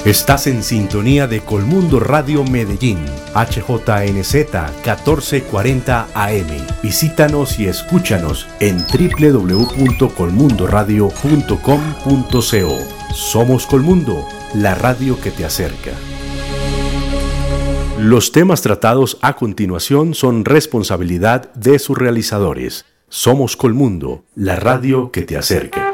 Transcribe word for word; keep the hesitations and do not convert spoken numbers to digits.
Estás en sintonía de Colmundo Radio Medellín, H J N Z catorce cuarenta A M. Visítanos y escúchanos en doble u doble u doble u punto colmundo radio punto com punto co. Somos Colmundo, la radio que te acerca. Los temas tratados a continuación son responsabilidad de sus realizadores. Somos Colmundo, la radio que te acerca.